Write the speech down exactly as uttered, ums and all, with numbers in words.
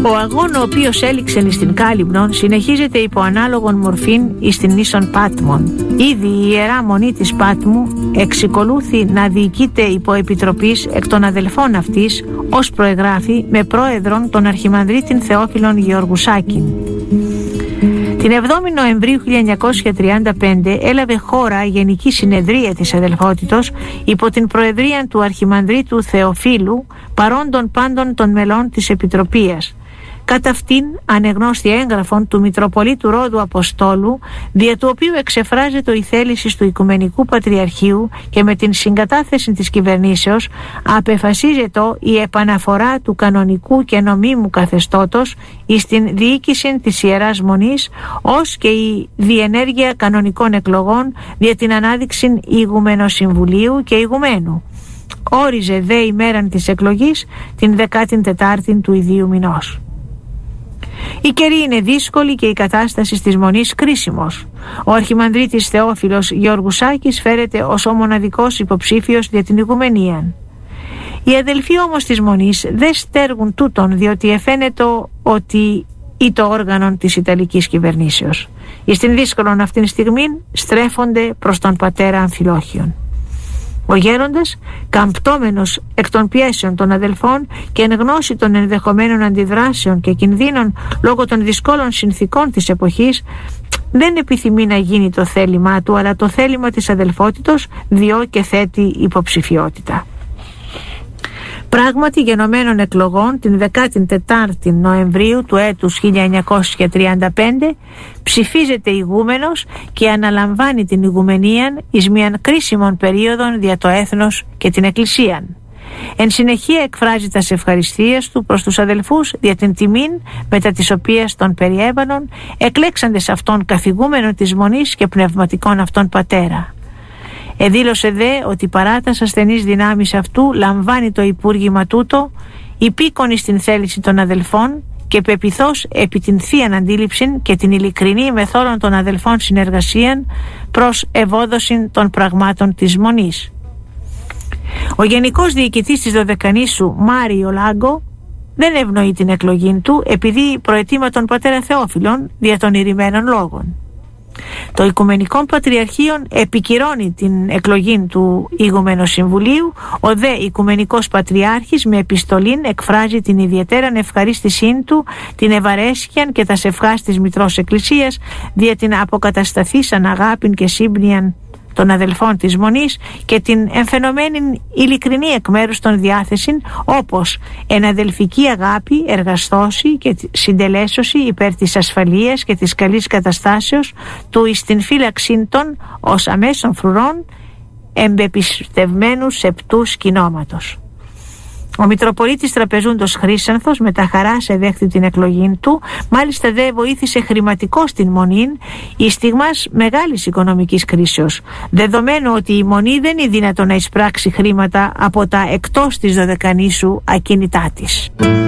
Ο αγών ο οποίος έληξεν εις την Κάλυμνον συνεχίζεται υπό ανάλογον μορφήν εις την ίσον Πάτμον. Ήδη η Ιερά Μονή της Πάτμου εξικολούθη να διοικείται υπό επιτροπής εκ των αδελφών αυτής, ως προεγράφει με πρόεδρον τον Αρχιμανδρίτην Θεόφιλον Γεωργουσάκην. Την εβδόμη Νοεμβρίου χίλια εννιακόσια τριάντα πέντε έλαβε χώρα Γενική Συνεδρία της Αδελφότητος υπό την προεδρία του Αρχιμανδρίτου Θεοφίλου, παρόντων πάντων των μελών της Επιτροπίας. Κατά αυτήν ανεγνώστη έγγραφον του Μητροπολίτου Ρόδου Αποστόλου, δια του οποίου εξεφράζεται η θέληση του Οικουμενικού Πατριαρχείου και με την συγκατάθεση της κυβερνήσεως απεφασίζεται η επαναφορά του κανονικού και νομίμου καθεστώτος εις την διοίκηση της Ιεράς Μονής, ως και η διενέργεια κανονικών εκλογών δια την ανάδειξη Ηγουμένου Συμβουλίου και Ηγουμένου. Όριζε δε ημέραν της εκλογής την δεκάτη τετάρτη του ιδίου μηνός. Η καιρή είναι δύσκολη και η κατάσταση της Μονής κρίσιμος. Ο Αρχιμανδρίτης Θεόφιλος Γεωργουσάκης φέρεται ως ο μοναδικός υποψήφιος για την ηγουμενία. Οι αδελφοί όμως της Μονής δεν στέργουν τούτον, διότι εφαίνεται ότι ή το όργανο της Ιταλικής κυβερνήσεως. Εις την δύσκολον αυτήν στιγμή στρέφονται προς τον πατέρα Αμφιλόχιον. Ο γέροντας, καμπτόμενος εκ των πιέσεων των αδελφών και εν γνώση των ενδεχομένων αντιδράσεων και κινδύνων λόγω των δυσκόλων συνθήκων της εποχής, δεν επιθυμεί να γίνει το θέλημά του, αλλά το θέλημα της αδελφότητος διώ και θέτει υποψηφιότητα. Πράγματι, γενομένων εκλογών την δεκάτη τετάρτη Νοεμβρίου του έτους χίλια εννιακόσια τριάντα πέντε ψηφίζεται ηγούμενος και αναλαμβάνει την ηγουμενία εις μιαν κρίσιμων περίοδων δια το έθνος και την Εκκλησίαν. Εν συνεχεία εκφράζει τας ευχαριστίες του προς τους αδελφούς δια την τιμήν μετά της οποίας των περιέβανων εκλέξαντες αυτόν καθηγούμενο της Μονής και πνευματικών αυτών πατέρα. Εδήλωσε δε ότι παρά τας ασθενείς δυνάμεις αυτού λαμβάνει το υπούργημα τούτο υπήκον στην θέληση των αδελφών και πεπιθώς επί την θείαν αντίληψην και την ειλικρινή μεθόδων των αδελφών συνεργασίαν προς ευόδοσιν των πραγμάτων της Μονής. Ο Γενικός Διοικητής της Δωδεκανήσου Μάριο Λάγκο δεν ευνοεί την εκλογή του επειδή προετοίμα τον πατέρα Θεόφιλον δια των ηρημένων λόγων. Το Οικουμενικό Πατριαρχείο επικυρώνει την εκλογή του Ηγουμένου Συμβουλίου. Ο δε Οικουμενικός Πατριάρχης με επιστολήν εκφράζει την ιδιαίτερα ευχαρίστησή του, την ευαρέσκειαν και τα ευχάς της Μητρός Εκκλησίας δια την αποκατασταθήσαν αγάπην και σύμπνοιαν των αδελφών της Μονής και την εμφαινομένη ειλικρινή εκ μέρους των διάθεσιν, όπως εναδελφική αγάπη, εργαστώση και συντελέσωση υπέρ της ασφαλείας και της καλής καταστάσεως του εις την φύλαξήν των ως αμέσων φρουρών εμπεπιστευμένου σεπτούς κοινόματος. Ο Μητροπολίτης Τραπεζούντος Χρύσανθος με τα χαράς εδέχθη την εκλογή του, μάλιστα δε βοήθησε χρηματικό στην Μονή η στιγμάς μεγάλης οικονομικής κρίσεως, δεδομένου ότι η Μονή δεν είναι δυνατόν να εισπράξει χρήματα από τα εκτός της Δωδεκανήσου ακίνητά της.